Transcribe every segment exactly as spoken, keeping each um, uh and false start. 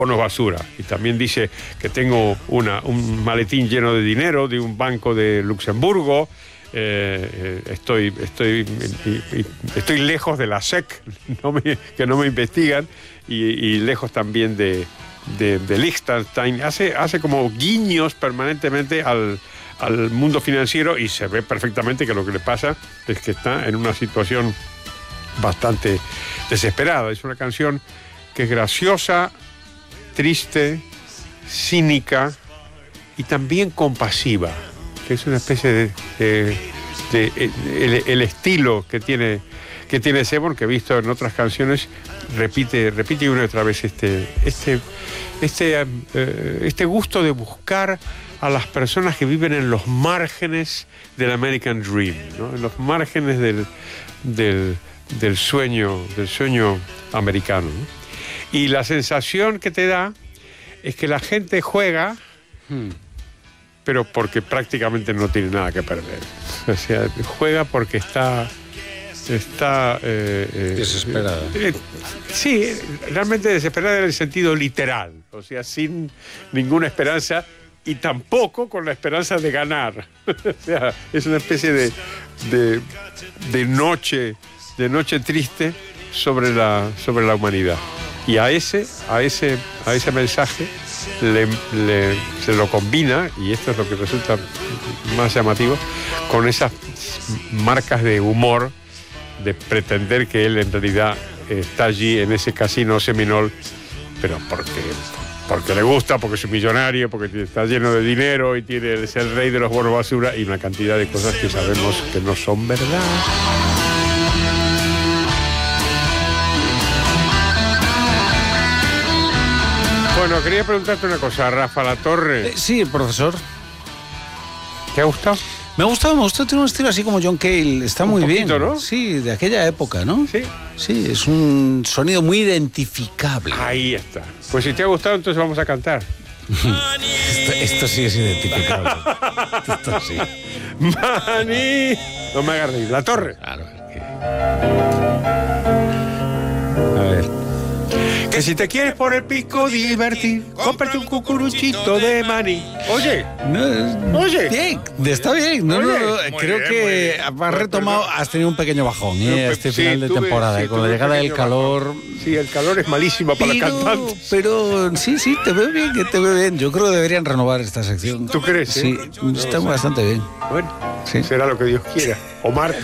bonos basura. Y también dice que tengo una, un maletín lleno de dinero de un banco de Luxemburgo. Eh, eh, estoy, estoy, y, y, estoy lejos de la S E C, no me, que no me investigan, y, y lejos también de, de, de Liechtenstein. Hace, hace como guiños permanentemente al, al mundo financiero, y se ve perfectamente que lo que le pasa es que está en una situación bastante desesperada. Es una canción que es graciosa, triste, cínica y también compasiva, que es una especie de, de, de, de el, el estilo que tiene que tiene Sebon, que he visto en otras canciones, repite repite una y otra vez este este este eh, este gusto de buscar a las personas que viven en los márgenes del American Dream, ¿no? En los márgenes del del, del sueño del sueño americano, ¿no? Y la sensación que te da es que la gente juega, hmm. pero porque prácticamente no tiene nada que perder. O sea, juega porque está... está eh, eh, desesperada. Eh, sí, realmente desesperada en el sentido literal. O sea, sin ninguna esperanza y tampoco con la esperanza de ganar. O sea, es una especie de, de, de noche, de noche triste sobre la, sobre la humanidad. Y a ese, a ese, a ese mensaje le, le, se lo combina, y esto es lo que resulta más llamativo, con esas marcas de humor de pretender que él en realidad está allí en ese casino Seminole, pero porque, porque le gusta, porque es un millonario, porque está lleno de dinero y tiene, es el rey de los bonos basura y una cantidad de cosas que sabemos que no son verdad. Bueno, quería preguntarte una cosa, Rafa Latorre. Eh, sí, profesor. ¿Te ha gustado? Me ha gustado, me gustó, tiene un estilo así como John Cale, está muy poquito, bien. ¿No? Sí, de aquella época, ¿no? Sí. Sí, es un sonido muy identificable. Ahí está. Pues si te ha gustado, entonces vamos a cantar. esto, esto sí es identificable. Esto sí. Mani. No me hagas reír. Latorre. Claro, es que... A ver. Que si te quieres por el pico divertir, cómprate un cucuruchito de maní. Oye, no, oye. Bien, está bien. No, Oye, no, no, creo bien, que has retomado, has tenido un pequeño bajón ¿eh? No, este sí, final de tuve, temporada. sí, ¿eh? Con la llegada del calor. Bajón. Sí, el calor es malísimo para pero, cantantes. Pero sí, sí, te veo bien, que te veo bien. Yo creo que deberían renovar esta sección. ¿Tú crees? Sí, eh? está no, bastante bien. Bueno, sí. Será lo que Dios quiera. O Marta. O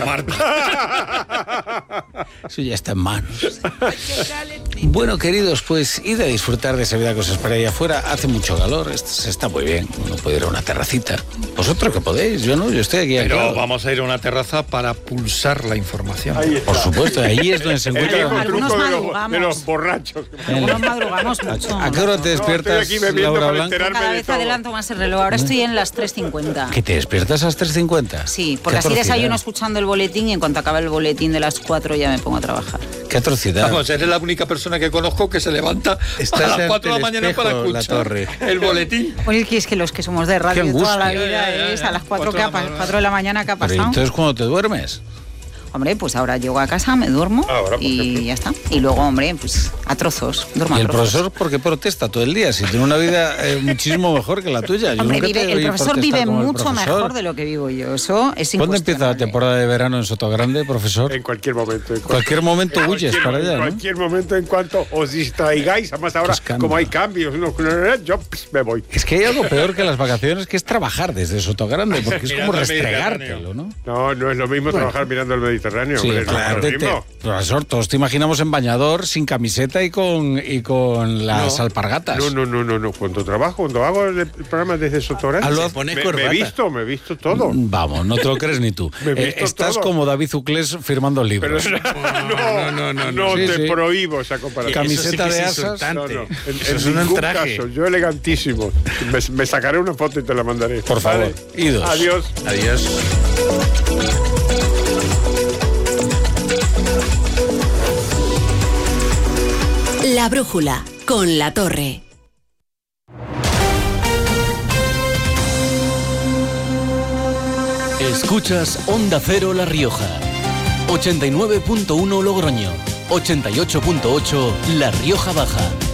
Marta. Eso ya está en manos. Bueno, queridos, pues id a disfrutar de esa vida que os espera ahí afuera. Hace mucho calor, se está muy bien. Uno puede ir a una terracita. Vosotros que podéis, yo no, yo estoy aquí. Pero aquí. vamos a ir a una terraza para pulsar la información. Por supuesto, ahí es donde se encuentra. El viejo Algunos truco de los, madrugamos. de los borrachos. Algunos madrugamos mucho. ¿A qué hora te despiertas, no, estoy aquí bebiendo Laura para Blanco? enterarme Cada de vez todo. adelanto más el reloj. Ahora estoy en las tres cincuenta. ¿Que te despiertas a las tres cincuenta? Sí, porque Qué así atrocidad. desayuno escuchando el boletín y en cuanto acaba el boletín de las cuatro ya me pongo a trabajar. Qué atrocidad. Vamos, eres la única persona que conozco que se levanta Estás a las ante cuatro de el la mañana espejo, para escuchar La Torre. el boletín. Oye, que es que los que somos de radio Qué toda la angustia. vida Ya, ya, ya, es ya. a las cuatro, Cuatro que de ha la pa- mañana. cuatro de la mañana que ha Pero pasado. entonces, ¿cuándo te duermes? Hombre, pues ahora llego a casa, me duermo Ahora, por y ejemplo. ya está. Y luego, hombre, pues a trozos, duermo ¿Y a el trozos. profesor por qué protesta todo el día? Si tiene una vida eh, muchísimo mejor que la tuya. Yo Hombre, nunca te vive- oí el profesor protestar vive como el mucho profesor. mejor de lo que vivo yo. Eso es ¿Cuándo empieza la incuestionable. temporada de verano en Sotogrande, profesor? En cualquier momento. En Cualquier momento en huyes cualquier- para allá, En ¿no? cualquier momento, en cuanto os distraigáis, además ahora, Qué escándalo. como hay cambios, uno- yo pues, me voy. Es que hay algo peor que las vacaciones, que es trabajar desde Sotogrande, porque es como Mirando el restregártelo, ¿no? No, no es lo mismo trabajar mirando el Mediterráneo. Sí, hombre, no claro. es Te- lo te- mismo. profesor, todos te imaginamos en bañador, sin camiseta y con, y con las No. alpargatas. No, no, no, no, no. Cuando trabajo, cuando hago el programa desde Sotogrande, Ah, lo- me, Se pone me corbata. he visto, me he visto todo. Vamos, no te lo crees ni tú. Me he Eh, visto estás todo. como David Uclés firmando Pero libros. no, no, no, no, Sí, te sí. prohíbo esa comparación. Camiseta Eso sí que de es asas. No, no, insultante. en, Eso en es un ningún traje. caso. Yo elegantísimo. Me, me sacaré una foto y te la mandaré. Por favor, Vale. idos. Adiós. Adiós. La brújula con La Torre. Escuchas Onda Cero La Rioja, ochenta y nueve punto uno Logroño, ochenta y ocho punto ocho La Rioja Baja.